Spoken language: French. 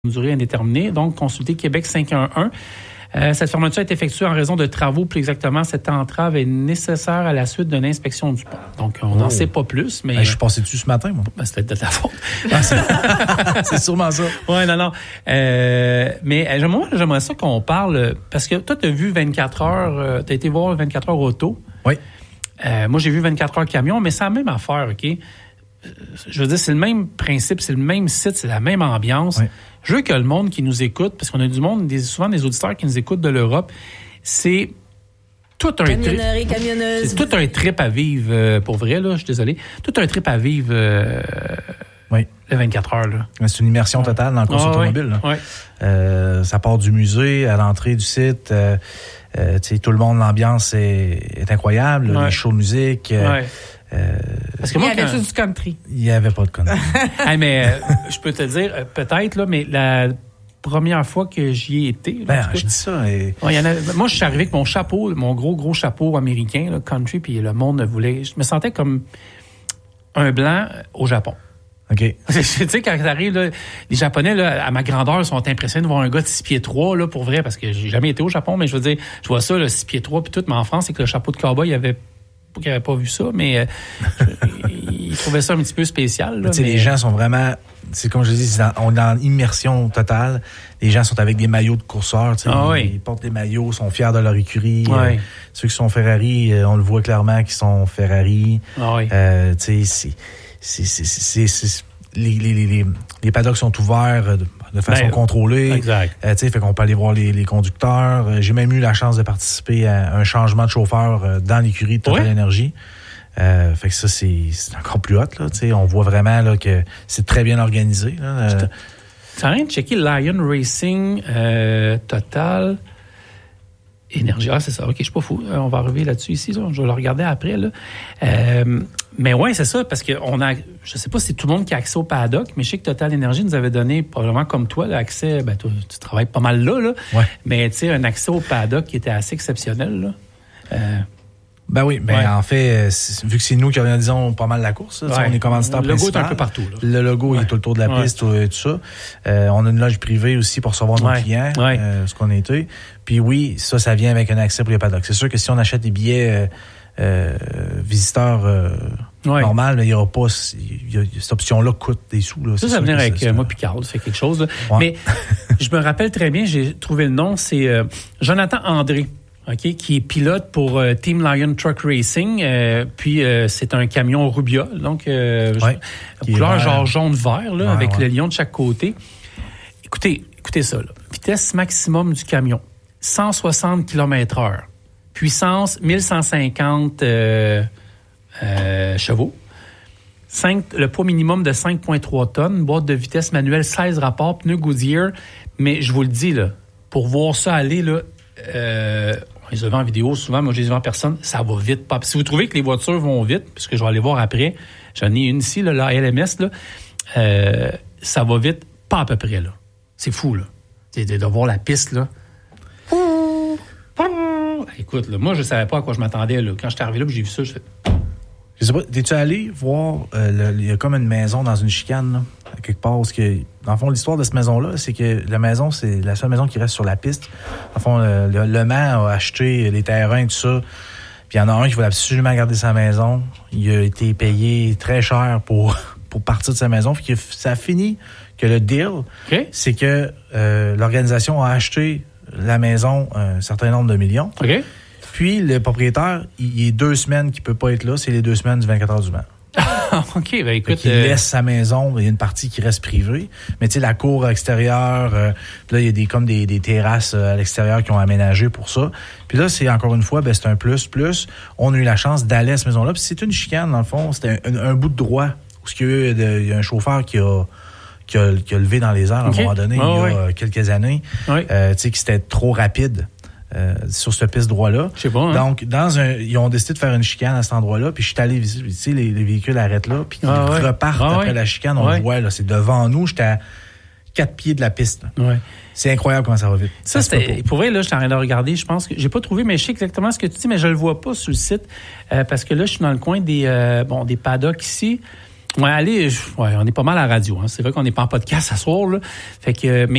durée indéterminée, donc consultez Québec 511. Cette fermeture est effectuée en raison de travaux. Plus exactement, cette entrave est nécessaire à la suite d'une inspection du pont. Donc, on n'en sait pas plus. Mais je suis passé dessus ce matin, moi. C'est peut-être de ta faute. C'est sûrement ça. Oui, non. Mais j'aimerais ça qu'on parle, parce que toi, tu as vu 24 heures, tu as été voir 24 heures auto. Oui. Moi, j'ai vu 24 heures camion, mais c'est la même affaire, OK? Je veux dire, c'est le même principe, c'est le même site, c'est la même ambiance. Oui. Je veux que le monde qui nous écoute, parce qu'on a du monde, souvent des auditeurs qui nous écoutent de l'Europe, c'est tout un trip. C'est tout un trip à vivre, pour vrai, là, je suis désolé. Tout un trip à vivre oui. Le 24 heures. Là. C'est une immersion totale dans le course automobile. Oui. Ça part du musée à l'entrée du site. Tout le monde, l'ambiance est incroyable. Les shows de musique. Parce que moi, il y avait juste du country. Il n'y avait pas de country. Mais je peux te dire, peut-être, là, mais la première fois que j'y ai été... Là, je dis ça. Et... moi, je suis arrivé avec mon chapeau, mon gros chapeau américain, là, country, puis le monde voulait... Je me sentais comme un blanc au Japon. OK. Tu sais, quand t'arrives, là, les Japonais, là, à ma grandeur, sont impressionnés de voir un gars de 6 pieds 3, là, pour vrai, parce que j'ai jamais été au Japon, mais je veux dire, je vois ça, là, 6 pieds 3, puis tout, mais en France, c'est que le chapeau de cowboy, il y avait... Qui n'avaient pas vu ça, mais ils trouvaient ça un petit peu spécial. Là, mais... Les gens sont vraiment... C'est comme je dis, on est en immersion totale. Les gens sont avec des maillots de courseurs. Ils portent des maillots, sont fiers de leur écurie. Ceux qui sont Ferrari, on le voit clairement qu'ils sont Ferrari. Les paddocks sont ouverts de façon contrôlée. Exact. Fait qu'on peut aller voir les conducteurs. J'ai même eu la chance de participer à un changement de chauffeur dans l'écurie de Total Energy. Fait que ça, c'est encore plus hot, là. On voit vraiment là, que c'est très bien organisé. T'as rien de checker Lion Racing Total Énergie. Ah, c'est ça. OK, je suis pas fou. On va arriver là-dessus ici. Là. Je vais le regarder après. Là. Mais ouais, c'est ça, parce que je sais pas si c'est tout le monde qui a accès au paddock, mais je sais que Total Energy nous avait donné, probablement comme toi, l'accès, toi, tu travailles pas mal là. Ouais. Mais tu sais, un accès au paddock qui était assez exceptionnel, là. Oui, en fait, vu que c'est nous qui organisons pas mal la course, on est commanditaire principal. Le logo est un peu partout. Là. Le logo est tout autour de la piste, tout ça. On a une loge privée aussi pour recevoir nos clients, ce qu'on a été. Puis oui, ça vient avec un accès pour les paddocks. C'est sûr que si on achète des billets visiteurs normal, il n'y aura pas... cette option-là coûte des sous. Là, ça va venir avec moi puis Carl, c'est quelque chose. Mais je me rappelle très bien, j'ai trouvé le nom, c'est Jonathan André. OK, qui est pilote pour Team Lion Truck Racing. Puis c'est un camion Rubia, donc couleur genre jaune-vert, là, avec le lion de chaque côté. Écoutez ça, là. Vitesse maximum du camion, 160 km/h. Puissance, 1150 chevaux. Le poids minimum de 5,3 tonnes. Boîte de vitesse manuelle, 16 rapports, pneus Goodyear. Mais je vous le dis, là, pour voir ça aller, là... on les a vus en vidéo souvent, moi je les ai vus en personne, ça va vite. Si vous trouvez que les voitures vont vite, puisque je vais aller voir après, j'en ai une ici, là, la LMS, là, ça va vite, pas à peu près. Là. C'est fou, là. De voir la piste, là. Écoute, là, moi je savais pas à quoi je m'attendais. Là. Quand j'étais arrivé là, j'ai vu ça, je fais... Je sais pas, t'es-tu allé voir, il y a comme une maison dans une chicane, là, quelque part, parce que, dans le fond, l'histoire de cette maison-là, c'est que la maison, c'est la seule maison qui reste sur la piste. Dans le fond, le Mans a acheté les terrains, tout ça, puis il y en a un qui voulait absolument garder sa maison. Il a été payé très cher pour partir de sa maison, puis ça a fini que le deal, c'est que l'organisation a acheté la maison un certain nombre de millions. OK. Puis, le propriétaire, il est 2 semaines qu'il peut pas être là. C'est les 2 semaines du 24 heures du Mans. OK, ben écoute... Il laisse sa maison. Il y a une partie qui reste privée. Mais tu sais, la cour extérieure, là, il y a des terrasses à l'extérieur qui ont aménagé pour ça. Puis là, c'est encore une fois, c'est un plus. On a eu la chance d'aller à cette maison-là. Puis c'est une chicane, dans le fond. C'était un bout de droit où il y a un chauffeur qui a levé dans les airs à un moment donné, il y a quelques années. Tu sais, que c'était trop rapide. Sur cette piste droit-là. Je sais pas, hein? Donc, ils ont décidé de faire une chicane à cet endroit-là, puis je suis allé visiter, tu sais, les véhicules arrêtent là, puis ils repartent après la chicane, on le voit, là, c'est devant nous, j'étais à 4 pieds de la piste. C'est incroyable comment ça va vite. Ça c'était, pour vrai, là, je suis en train de regarder, je pense que j'ai pas trouvé, mais je sais exactement ce que tu dis, mais je le vois pas sur le site, parce que là, je suis dans le coin des paddocks ici. Ouais, on est pas mal à la radio. Hein. C'est vrai qu'on n'est pas en podcast ce soir, là. Fait que, mais